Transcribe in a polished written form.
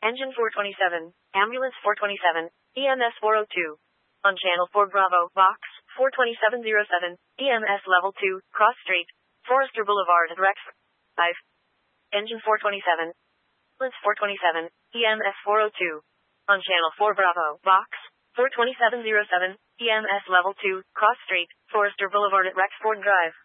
Engine 427, Ambulance 427, EMS 402. On Channel 4 Bravo, Box 42707, EMS Level 2, Cross Street, Forester Boulevard at Rex 5. Engine 427, Ambulance 427, EMS 402. On Channel 4 Bravo, Box 42707, EMS Level 2, Cross Street, Forester Boulevard at Rexford Drive.